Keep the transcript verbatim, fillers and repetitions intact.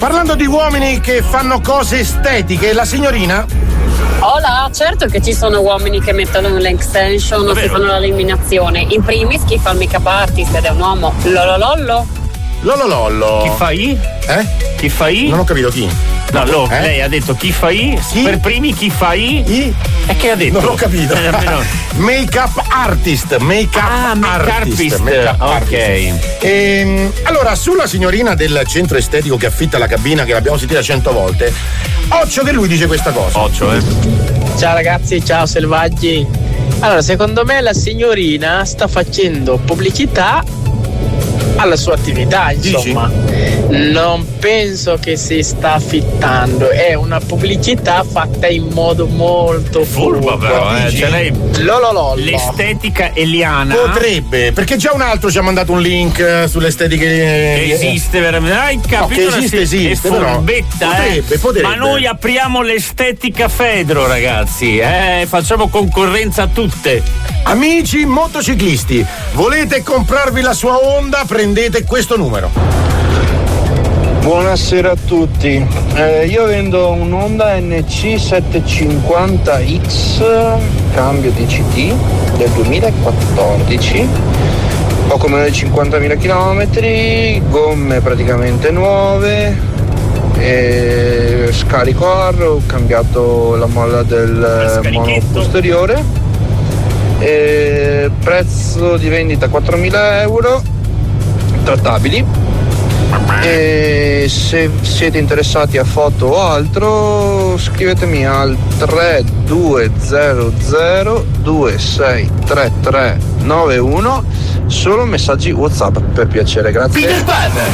Parlando di uomini che fanno cose estetiche, la signorina? Hola, certo che ci sono uomini che mettono l'extension o si fanno l'eliminazione. In primis chi fa il make-up artist ed è un uomo. Lololollo. Lololollo. Chi fa i? Eh? Chi fa i? Non ho capito chi. No, lo, eh? lei ha detto chi fa i? Chi? Per primi chi fa i? I? E che ha detto? Non ho capito. Eh, no. Make-up artist, make-up Ah, make-up artist. artist. Make-up Ok. artist. Ehm, allora, sulla signorina del centro estetico che affitta la cabina, che l'abbiamo sentita cento volte, occhio che lui dice questa cosa. Occhio, eh. Ciao ragazzi, ciao selvaggi. Allora, secondo me la signorina sta facendo pubblicità alla sua attività, insomma. Dici? Non penso che si sta affittando, è una pubblicità fatta in modo molto furbo, però, eh. Cioè lei Lololollo. l'estetica eliana Potrebbe, perché già un altro ci ha mandato un link eh, sull'estetica che esiste veramente. Hai capito? No, che esiste, Si- esiste, è però furbetta, potrebbe, eh. potrebbe. Ma noi apriamo l'estetica Fedro, ragazzi, eh. Facciamo concorrenza a tutte. Amici motociclisti, volete comprarvi la sua Honda? Prendete questo numero. Buonasera a tutti, eh, io vendo un Honda N C settecentocinquanta X cambio D C T del duemilaquattordici, poco meno di cinquantamila chilometri, gomme praticamente nuove, e scarico A R, ho cambiato la molla del mono posteriore, e prezzo di vendita quattromila euro, trattabili. E se siete interessati a foto o altro, scrivetemi al tre due zero zero due sei tre tre nove uno, solo messaggi WhatsApp per piacere, grazie.